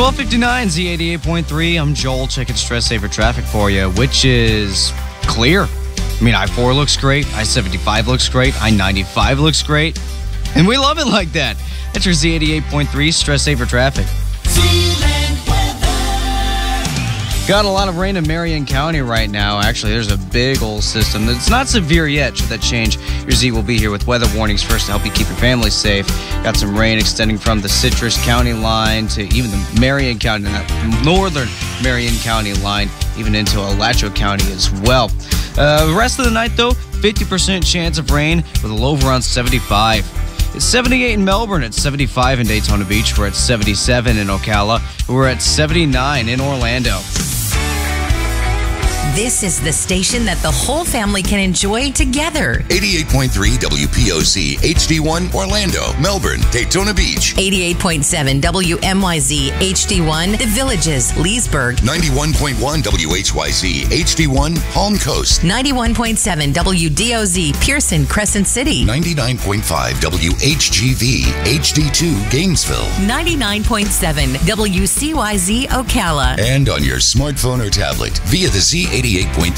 12:59 Z88.3. I'm Joel checking stress saver traffic for you, which is clear. I mean, I-4 looks great. I-75 looks great. I-95 looks great. And we love it like that. That's your Z88.3 stress saver traffic. Got a lot of rain in Marion County right now. Actually, there's a big old system. It's not severe yet. Should that change, your Z will be here with weather warnings first to help you keep your family safe. Got some rain extending from the Citrus County line to even the Marion County, northern Marion County line, even into Alachua County as well. The rest of the night, though, 50% chance of rain with a low of around 75. It's 78 in Melbourne, it's 75 in Daytona Beach, we're at 77 in Ocala, we're at 79 in Orlando. This is the station that the whole family can enjoy together. 88.3 WPOC, HD1, Orlando, Melbourne, Daytona Beach. 88.7 WMYZ, HD1, The Villages, Leesburg. 91.1 WHYZ, HD1, Palm Coast. 91.7 WDOZ, Pearson, Crescent City. 99.5 WHGV, HD2, Gainesville. 99.7 WCYZ, Ocala. And on your smartphone or tablet via the Z88.3